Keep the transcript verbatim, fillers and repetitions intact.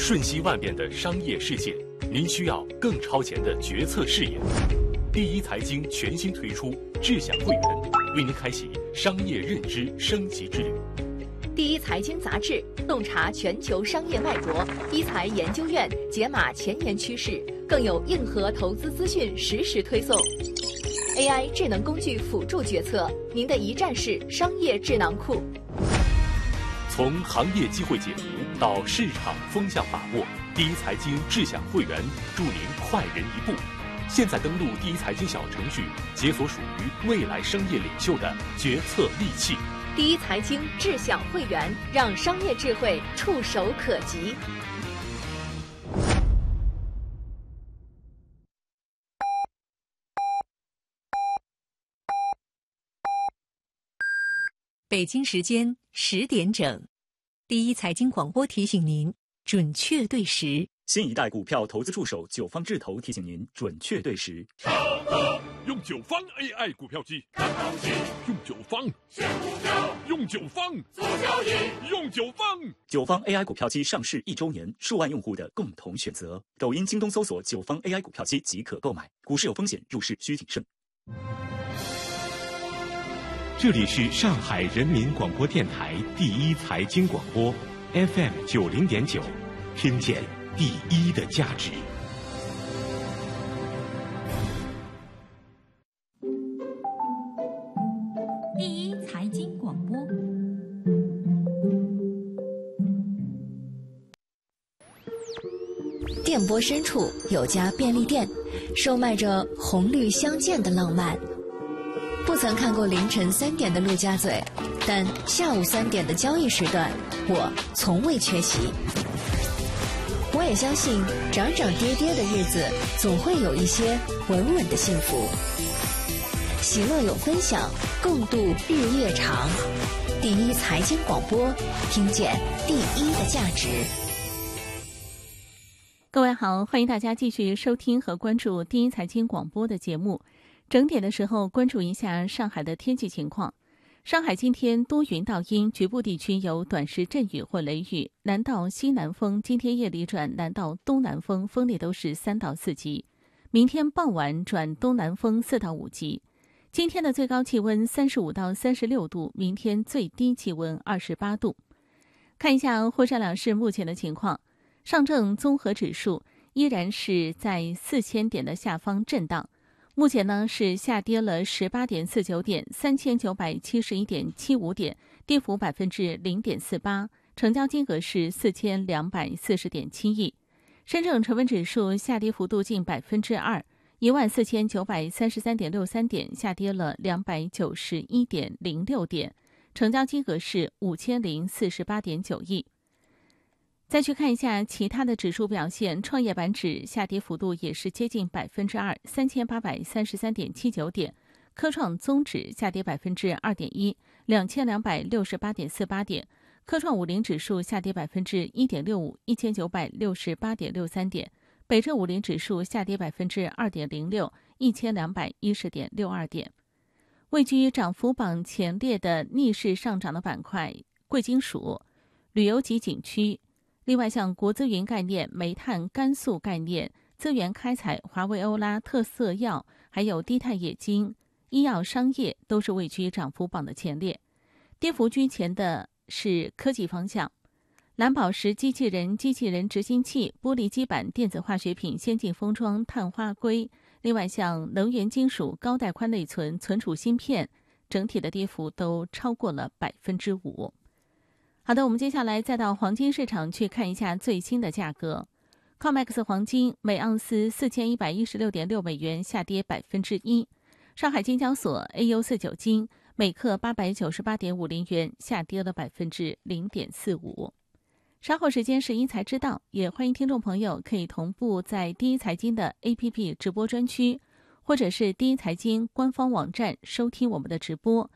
瞬息万变的商业世界，您需要更超前的决策视野。第一财经全新推出智享会员，为您开启商业认知升级之旅。 第一财经杂志洞察全球商业脉搏，一财研究院解码前沿趋势，更有硬核投资资讯实时推送。A I 智能工具辅助决策，您的一站式商业智囊库。 从行业机会解读到市场风向把握，第一财经智享会员助您快人一步。现在登录第一财经小程序，解锁属于未来商业领袖的决策利器。 第一财经智享会员，让商业智慧触手可及。 北京时间十点整，第一财经广播提醒您准确对时。 新一代股票投资助手九方智投提醒您准确对时。 用九方 A I 股票机看行情，用九方选股票，用九方做交易，用九方。 九方 A I 股票机上市一周年，数万用户的共同选择。抖音、京东搜索九方 A I 股票机即可购买。股市有风险，入市需谨慎。 这里是上海人民广播电台第一财经广播 F M 九零点九，听见第一的价值。 第一财经广播。 电波深处有家便利店，售卖着红绿相间的浪漫。不曾看过凌晨三点的陆家嘴，但下午三点的交易时段，我从未缺席。我也相信，涨涨跌跌的日子，总会有一些稳稳的幸福。喜乐有分享，共度日夜长。第一财经广播，听见第一的价值。 各位好，欢迎大家继续收听和关注第一财经广播的节目。整点的时候，关注一下上海的天气情况。上海今天多云到阴，局部地区有短时阵雨或雷雨，南到西南风今天夜里转南到东南风，风力都是三到四级。明天傍晚转东南风四到五级。今天的最高气温三十五到三十六度，明天最低气温二十八度。看一下沪深两市目前的情况，上证综合指数依然是在四千点的下方震荡。目前呢是下跌了十八点四九点，三千九百七十一点七五点，跌幅百分之零点四八，成交金额是四千两百四十点七亿。深证成分指数下跌幅度近百分之二，一万四千九百三十三点六三点，下跌了两百九十一点零六点，成交金额是五千零四十八点九亿。再去看一下其他的指数表现，创业板指下跌幅度也是接近百分之二，三千八百三十三点七九点；科创综指下跌百分之二点一，两千两百六十八点四八点；科创五零指数下跌百分之一点六五，一千九百六十八点六三点；北证五零指数下跌百分之二点零六，一千两百一十点六二点。位居涨幅榜前列的逆势上涨的板块，贵金属、旅游及景区。另外，像国资云概念、煤炭、甘肃概念、资源开采、华为欧拉、特色药，还有低碳冶金、医药商业都是位居涨幅榜的前列。跌幅居前的是科技方向，蓝宝石机器人、机器人执行器、玻璃基板、电子化学品、先进封装、碳化硅。另外，像能源金属、高带宽内存、存储芯片，整体的跌幅都超过了百分之五。好的，我们接下来再到黄金市场去看一下最新的价格。COMEX 黄金每盎司四千一百一十六点六美元，下跌百分之一。上海金交所 A U 四九金每克八百九十八点五零元，下跌了百分之零点四五。稍后时间是一财知道，也欢迎听众朋友可以同步在第一财经的 A P P 直播专区，或者是第一财经官方网站收听我们的直播。